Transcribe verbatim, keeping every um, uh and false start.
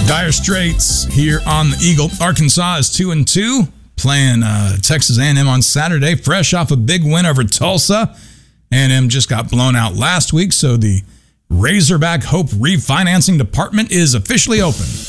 Dire Straits here on the Eagle. Arkansas is two and two, playing uh, Texas A and M on Saturday, fresh off a big win over Tulsa. A and M just got blown out last week, so the Razorback Hope refinancing department is officially open.